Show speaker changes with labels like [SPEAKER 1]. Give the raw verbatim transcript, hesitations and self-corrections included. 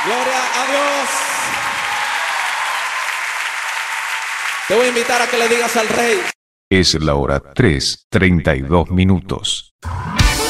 [SPEAKER 1] Gloria a Dios. Te voy a invitar a que le digas al Rey.
[SPEAKER 2] Es la hora tres, treinta y dos minutos.